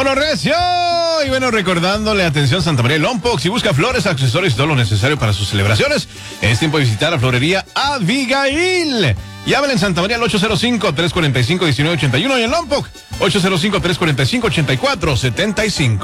¡Vámonos, recio! Y bueno, recordándole, atención, Santa María Lompoc, si busca flores, accesorios y todo lo necesario para sus celebraciones, es tiempo de visitar la florería Abigail. Llámenle en Santa María al 805-345-1981 y en Lompoc, 805-345-8475.